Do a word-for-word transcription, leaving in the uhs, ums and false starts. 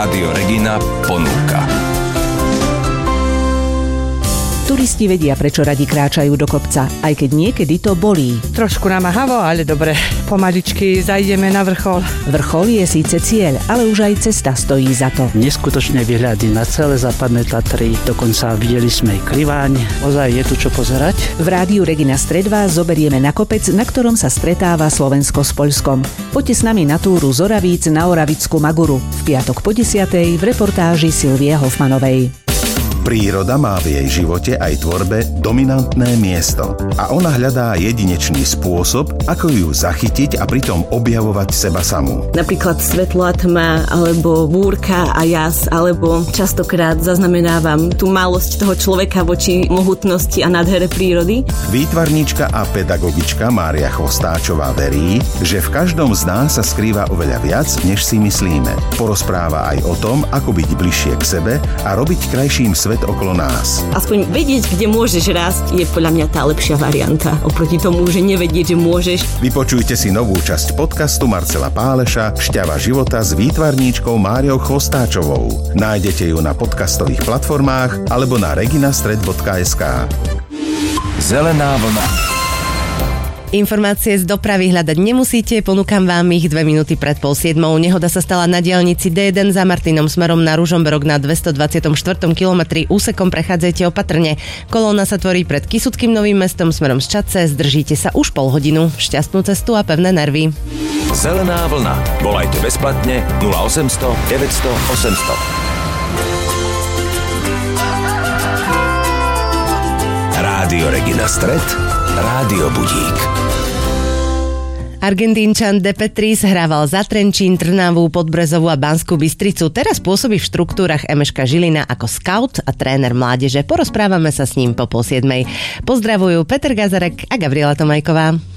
Rádio Regina ponúka. Turisti vedia, prečo radi kráčajú do kopca, aj keď niekedy to bolí. Trošku namáhavo, ale dobre. Pomaličky zajdeme na vrchol. Vrchol je síce cieľ, ale už aj cesta stojí za to. Neskutočné výhľady na celé západné Tatry, dokonca videli sme aj Kriváň. Ozaj je tu čo pozerať. V Rádiu Regina Stred vás zoberieme na kopec, na ktorom sa stretáva Slovensko s Poľskom. Poďte s nami na túru z Oravíc na Oravickú Maguru. V piatok po desiatej v reportáži Silvie Hofmanovej. Príroda má v jej živote aj tvorbe dominantné miesto a ona hľadá jedinečný spôsob, ako ju zachytiť a pritom objavovať seba samú. Napríklad svetlo a tma, alebo búrka a jas, alebo častokrát zaznamenávam tú malosť toho človeka voči mohutnosti a nádhere prírody. Výtvarníčka a pedagogička Mária Chvostáčová verí, že v každom z nás sa skrýva oveľa viac, než si myslíme. Porozpráva aj o tom, ako byť bližšie k sebe a robiť krajším svet okolo nás. Aspoň vedieť, kde môžeš rásť, je podľa mňa tá lepšia varianta. Oproti tomu, že nevedieť, že môžeš. Vypočujte si novú časť podcastu Marcela Páleša Šťava života s výtvarníčkou Máriou Chvostáčovou. Nájdete ju na podcastových platformách alebo na reginastred bodka es ká. Zelená vlna. Informácie z dopravy hľadať nemusíte, ponúkam vám ich dve minúty pred pol siedmou. Nehoda sa stala na diaľnici dé jeden za Martinom smerom na Ružomberok na dvestodvadsiatom štvrtom kilometri. Úsekom prechádzajte opatrne. Kolóna sa tvorí pred Kysuckým Novým Mestom smerom z Čadce. Zdržíte sa už pol hodinu. Šťastnú cestu a pevné nervy. Zelená vlna. Volajte bezplatne nula osemsto deväťsto osemsto. Rádio Regina Stred, Rádio Budík. Argentínčan De Petris hrával za Trenčín, Trnavu, Podbrezovú a Banskú Bystricu. Teraz pôsobí v štruktúrach em eš ká Žilina ako scout a tréner mládeže. Porozprávame sa s ním po pol siedmej. Pozdravujú Peter Gazarek a Gabriela Tomajková.